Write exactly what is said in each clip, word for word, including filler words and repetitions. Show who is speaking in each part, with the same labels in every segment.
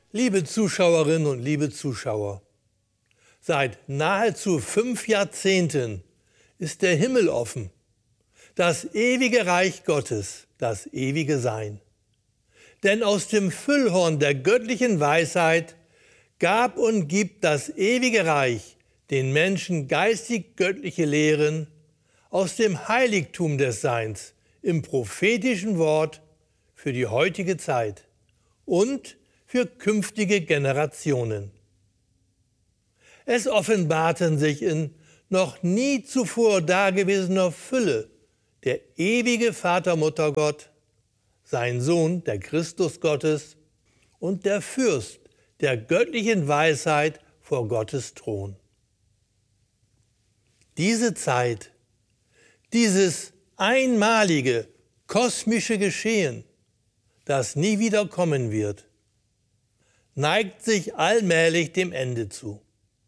Speaker 1: Liebe Zuschauerinnen und liebe Zuschauer, seit nahezu fünf Jahrzehnten ist der Himmel offen, das ewige Reich Gottes, das ewige Sein. Denn aus dem Füllhorn der göttlichen Weisheit gab und gibt das ewige Reich den Menschen geistig-göttliche Lehren aus dem Heiligtum des Seins im prophetischen Wort für die heutige Zeit und für künftige Generationen. Es offenbarten sich in noch nie zuvor dagewesener Fülle der ewige Vater Muttergott, sein Sohn, der Christus Gottes und der Fürst der göttlichen Weisheit vor Gottes Thron. Diese Zeit, dieses einmalige kosmische Geschehen, das nie wieder kommen wird, neigt sich allmählich dem Ende zu.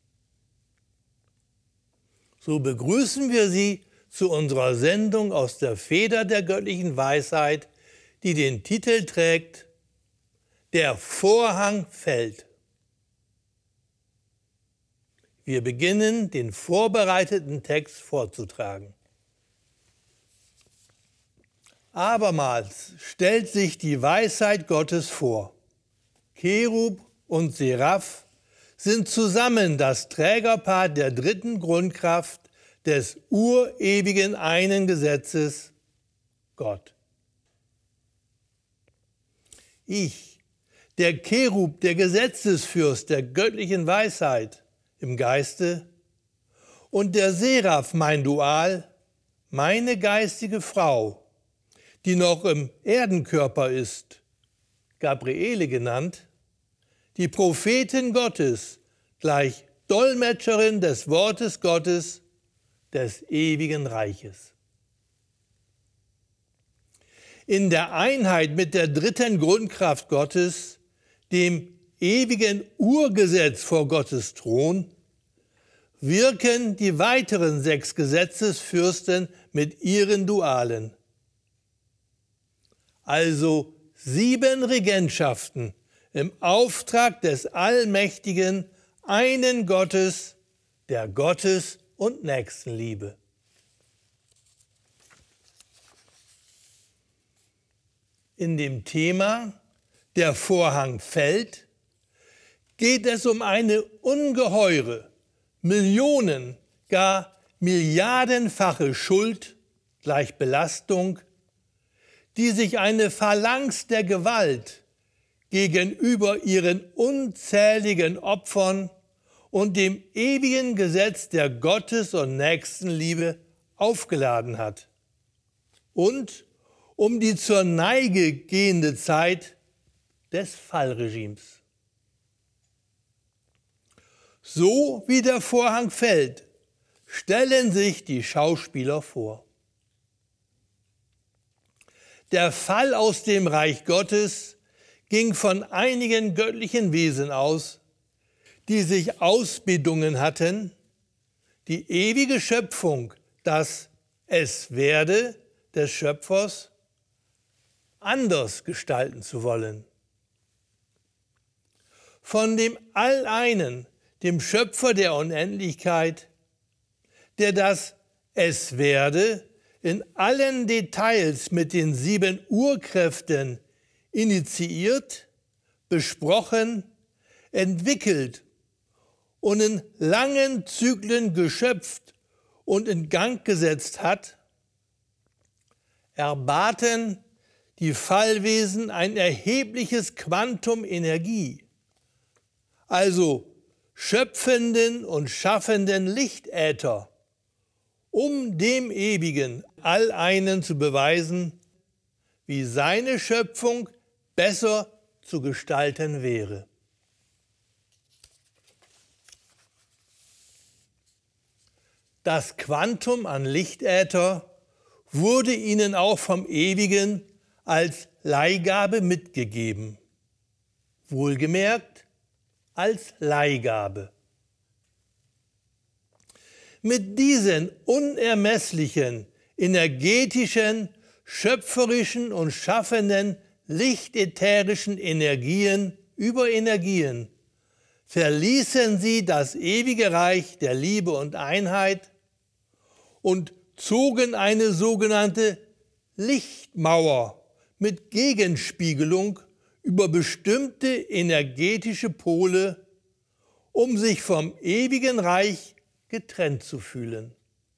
Speaker 1: So begrüßen wir Sie zu unserer Sendung aus der Feder der göttlichen Weisheit, die den Titel trägt: Der Vorhang fällt. Wir beginnen, den vorbereiteten Text vorzutragen. Abermals stellt sich die Weisheit Gottes vor. Cherub und Seraph sind zusammen das Trägerpaar der dritten Grundkraft des urewigen einen Gesetzes, Gott. Ich, der Cherub, der Gesetzesfürst der göttlichen Weisheit im Geiste, und der Seraph, mein Dual, meine geistige Frau, die noch im Erdenkörper ist, Gabriele genannt, die Prophetin Gottes, gleich Dolmetscherin des Wortes Gottes, des ewigen Reiches. In der Einheit mit der dritten Grundkraft Gottes, dem ewigen Urgesetz vor Gottes Thron, wirken die weiteren sechs Gesetzesfürsten mit ihren Dualen. Also sieben Regentschaften im Auftrag des allmächtigen einen Gottes, der Gottes- und Nächstenliebe. In dem Thema Der Vorhang fällt geht es um eine ungeheure, Millionen, gar milliardenfache Schuld gleich Belastung, die sich eine Phalanx der Gewalt gegenüber ihren unzähligen Opfern und dem ewigen Gesetz der Gottes- und Nächstenliebe aufgeladen hat und um die zur Neige gehende Zeit des Fallregimes. So wie der Vorhang fällt, stellen sich die Schauspieler vor. Der Fall aus dem Reich Gottes ging von einigen göttlichen Wesen aus, die sich ausbedungen hatten, die ewige Schöpfung, das Es werde des Schöpfers, anders gestalten zu wollen. Von dem Alleinen, dem Schöpfer der Unendlichkeit, der das Es werde in allen Details mit den sieben Urkräften initiiert, besprochen, entwickelt und in langen Zyklen geschöpft und in Gang gesetzt hat, erbaten die Fallwesen ein erhebliches Quantum Energie, also schöpfenden und schaffenden Lichtäther, um dem Ewigen Alleinen zu beweisen, wie seine Schöpfung besser zu gestalten wäre. Das Quantum an Lichtäther wurde ihnen auch vom Ewigen als Leihgabe mitgegeben. Wohlgemerkt, als Leihgabe. Mit diesen unermesslichen, energetischen, schöpferischen und schaffenden lichtätherischen Energien über Energien verließen sie das ewige Reich der Liebe und Einheit und zogen eine sogenannte Lichtmauer mit Gegenspiegelung über bestimmte energetische Pole, um sich vom ewigen Reich getrennt zu fühlen.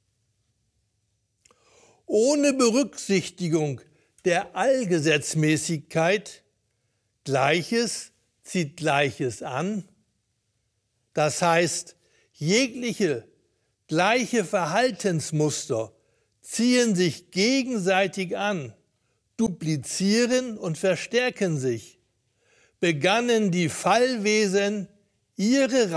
Speaker 1: Ohne Berücksichtigung der Allgesetzmäßigkeit, Gleiches zieht Gleiches an, das heißt, jegliche gleiche Verhaltensmuster ziehen sich gegenseitig an, duplizieren und verstärken sich, begannen die Fallwesen ihre